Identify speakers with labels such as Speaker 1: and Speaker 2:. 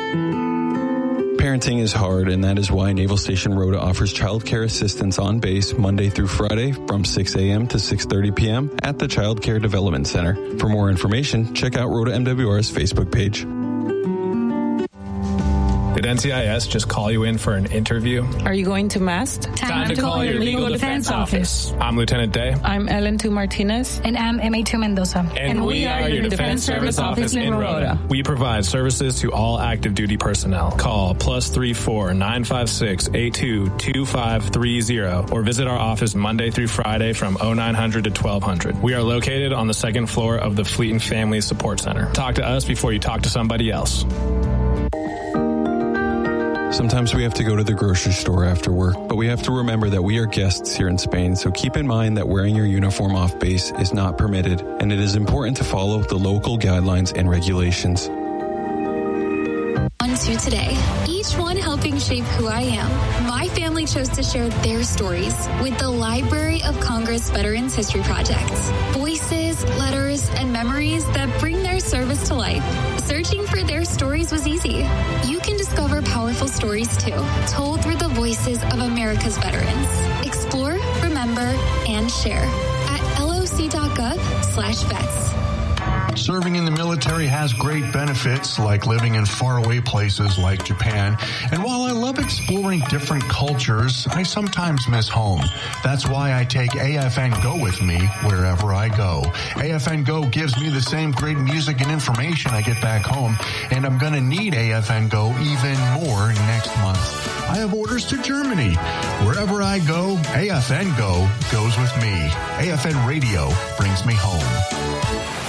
Speaker 1: Parenting is hard, and that is why Naval Station Rhoda offers childcare assistance on base Monday through Friday from 6 a.m. to 6:30 p.m. at the Child Care Development Center. For more information, check out Rhoda MWR's Facebook page.
Speaker 2: Did NCIS just call you in for an interview?
Speaker 3: Are you going to MAST?
Speaker 2: Time to call your legal defense office. I'm Lieutenant Day.
Speaker 3: I'm Ellen Tu Martinez.
Speaker 4: And I'm MA2 Mendoza.
Speaker 2: And we are your Defense Service Office in Rhoda. We provide services to all active duty personnel. Call +34 956 822530 or visit our office Monday through Friday from 0900 to 1200. We are located on the second floor of the Fleet and Family Support Center. Talk to us before you talk to somebody else.
Speaker 1: Sometimes we have to go to the grocery store after work, but we have to remember that we are guests here in Spain, so keep in mind that wearing your uniform off base is not permitted, and it is important to follow the local guidelines and regulations.
Speaker 5: On to today, each one helping shape who I am. My family chose to share their stories with the Library of Congress Veterans History Project. Voices, letters, and memories that bring their service to life. Searching for their stories was easy. You can discover powerful stories too, told through the voices of America's veterans. Explore, remember, and share at loc.gov/vets.
Speaker 6: Serving in the military has great benefits, like living in faraway places like Japan. And while I love exploring different cultures, I sometimes miss home. That's why I take AFN Go with me wherever I go. AFN Go gives me the same great music and information I get back home, and I'm going to need AFN Go even more next month. I have orders to Germany. Wherever I go, AFN Go goes with me. AFN Radio brings me home.